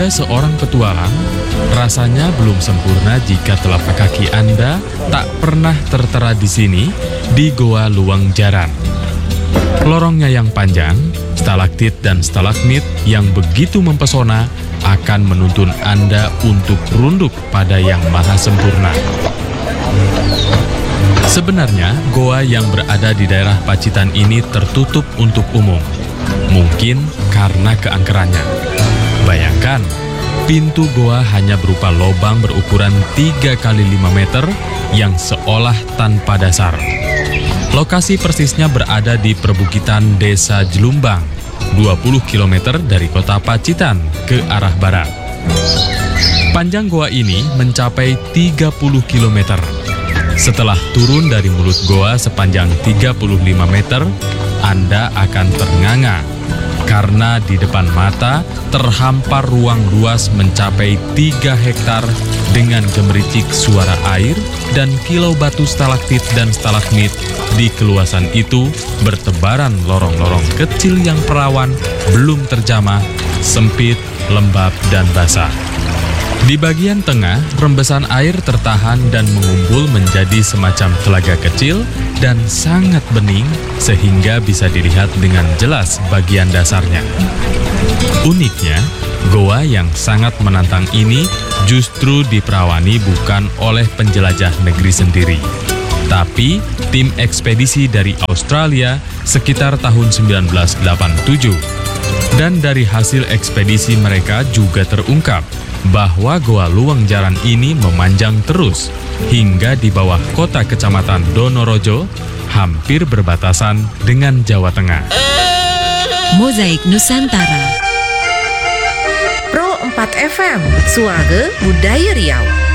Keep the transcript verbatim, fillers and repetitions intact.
Anda seorang petualang, rasanya belum sempurna jika telapak kaki Anda tak pernah tertera di sini, di Goa Luang Jaran. Lorongnya yang panjang, stalaktit dan stalagmit yang begitu mempesona akan menuntun Anda untuk runduk pada yang maha sempurna. Sebenarnya, goa yang berada di daerah Pacitan ini tertutup untuk umum. Mungkin karena keangkerannya. Bayangkan, pintu goa hanya berupa lubang berukuran tiga kali lima meter yang seolah tanpa dasar. Lokasi persisnya berada di perbukitan Desa Jelumbang, dua puluh kilometer dari kota Pacitan ke arah barat. Panjang goa ini mencapai tiga puluh kilometer. Setelah turun dari mulut goa sepanjang tiga puluh lima meter, Anda akan ternganga karena di depan mata terhampar ruang luas mencapai tiga hektar dengan gemericik suara air dan kilau batu stalaktit dan stalagmit. Di keluasan itu bertebaran lorong-lorong kecil yang perawan, belum terjamah, sempit, lembab, dan basah. Di bagian tengah, rembesan air tertahan dan mengumpul menjadi semacam telaga kecil dan sangat bening sehingga bisa dilihat dengan jelas bagian dasarnya. Uniknya, goa yang sangat menantang ini justru diperawani bukan oleh penjelajah negeri sendiri, tapi tim ekspedisi dari Australia sekitar tahun sembilan belas delapan puluh tujuh. Dan dari hasil ekspedisi mereka juga terungkap bahwa Goa Luang Jaran ini memanjang terus hingga di bawah kota kecamatan Donorojo, hampir berbatasan dengan Jawa Tengah. Mozaik Nusantara. Pro empat F M, Suara Budaya Riau.